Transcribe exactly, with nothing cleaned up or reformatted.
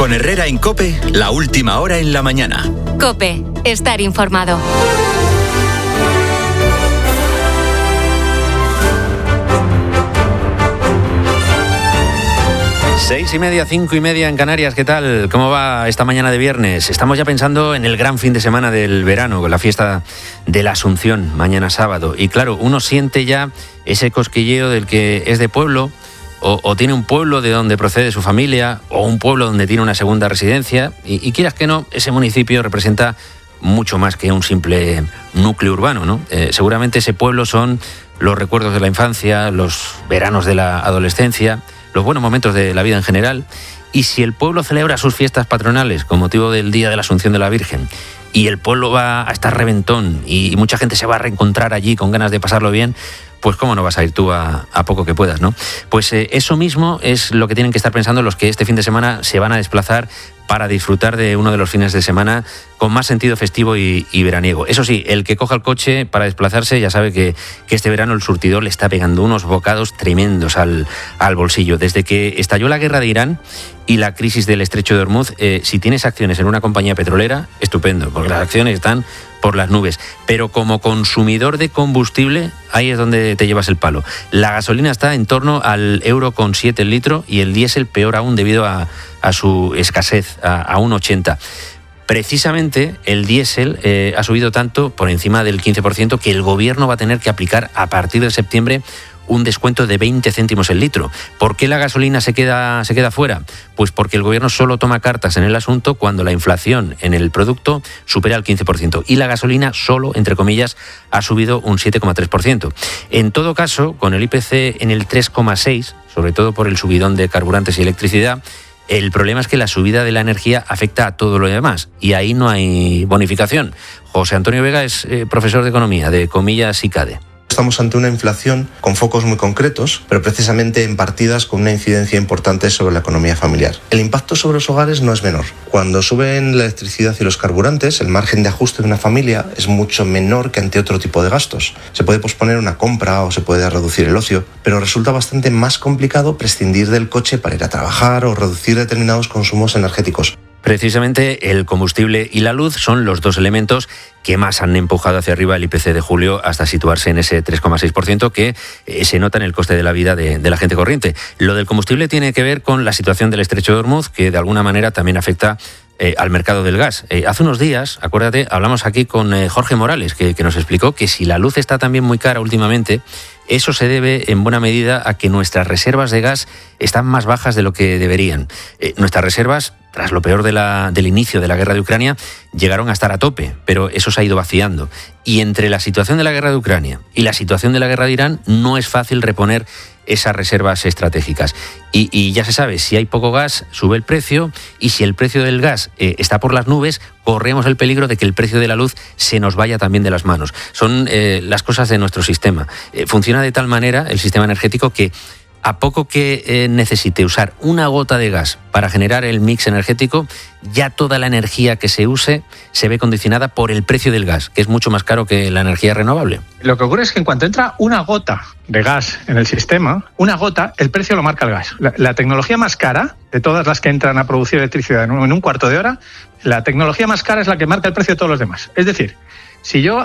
Con Herrera en COPE, la última hora en la mañana. COPE, estar informado. Seis y media, cinco y media en Canarias. ¿Qué tal? ¿Cómo va esta mañana de viernes? Estamos ya pensando en el gran fin de semana del verano, con la fiesta de la Asunción, mañana sábado. Y claro, uno siente ya ese cosquilleo del que es de pueblo, o, o tiene un pueblo de donde procede su familia, o un pueblo donde tiene una segunda residencia. Y, y quieras que no, ese municipio representa mucho más que un simple núcleo urbano, ¿no? Eh, seguramente ese pueblo son los recuerdos de la infancia, los veranos de la adolescencia, los buenos momentos de la vida en general. Y si el pueblo celebra sus fiestas patronales con motivo del Día de la Asunción de la Virgen, y el pueblo va a estar reventón y mucha gente se va a reencontrar allí con ganas de pasarlo bien, pues cómo no vas a ir tú a, a poco que puedas, ¿no? Pues eh, eso mismo es lo que tienen que estar pensando los que este fin de semana se van a desplazar para disfrutar de uno de los fines de semana con más sentido festivo y, y veraniego. Eso sí, el que coja el coche para desplazarse ya sabe que, que este verano el surtidor le está pegando unos bocados tremendos al, al bolsillo. Desde que estalló la guerra de Irán y la crisis del estrecho de Hormuz, eh, si tienes acciones en una compañía petrolera, estupendo, porque las acciones están por las nubes. Pero como consumidor de combustible, ahí es donde te llevas el palo. La gasolina está en torno al euro con siete el litro y el diésel peor aún debido a, a su escasez, a, a uno ochenta. Precisamente el diésel eh, ha subido tanto, por encima del quince por ciento, que el gobierno va a tener que aplicar a partir de septiembre un descuento de veinte céntimos el litro. ¿Por qué la gasolina se queda, se queda fuera? Pues porque el gobierno solo toma cartas en el asunto cuando la inflación en el producto supera el quince por ciento y la gasolina solo, entre comillas, ha subido un siete coma tres por ciento. En todo caso, con el I P C en el tres coma seis por ciento, sobre todo por el subidón de carburantes y electricidad, el problema es que la subida de la energía afecta a todo lo demás y ahí no hay bonificación. José Antonio Vega es eh, profesor de Economía de Comillas y CADE. Estamos ante una inflación con focos muy concretos, pero precisamente en partidas con una incidencia importante sobre la economía familiar. El impacto sobre los hogares no es menor. Cuando suben la electricidad y los carburantes, el margen de ajuste de una familia es mucho menor que ante otro tipo de gastos. Se puede posponer una compra o se puede reducir el ocio, pero resulta bastante más complicado prescindir del coche para ir a trabajar o reducir determinados consumos energéticos. Precisamente el combustible y la luz son los dos elementos que más han empujado hacia arriba el I P C de julio hasta situarse en ese tres coma seis por ciento que eh, se nota en el coste de la vida de, de la gente corriente. Lo del combustible tiene que ver con la situación del estrecho de Hormuz, que de alguna manera también afecta eh, al mercado del gas. Eh, hace unos días, acuérdate, hablamos aquí con eh, Jorge Morales, que, que nos explicó que si la luz está también muy cara últimamente, eso se debe en buena medida a que nuestras reservas de gas están más bajas de lo que deberían. Eh, nuestras reservas, tras lo peor de la, del inicio de la guerra de Ucrania, llegaron a estar a tope, pero eso se ha ido vaciando. Y entre la situación de la guerra de Ucrania y la situación de la guerra de Irán, no es fácil reponer esas reservas estratégicas. Y, y ya se sabe, si hay poco gas, sube el precio, y si el precio del gas eh, está por las nubes, corremos el peligro de que el precio de la luz se nos vaya también de las manos. Son eh, las cosas de nuestro sistema. Eh, funciona de tal manera el sistema energético que a poco que eh, necesite usar una gota de gas para generar el mix energético, ya toda la energía que se use se ve condicionada por el precio del gas, que es mucho más caro que la energía renovable. Lo que ocurre es que en cuanto entra una gota de gas en el sistema, una gota, el precio lo marca el gas. La, la tecnología más cara de todas las que entran a producir electricidad en un, en un cuarto de hora, la tecnología más cara es la que marca el precio de todos los demás. Es decir, si yo